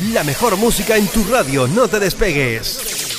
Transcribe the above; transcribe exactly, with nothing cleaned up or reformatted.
La mejor música en tu radio, no te despegues.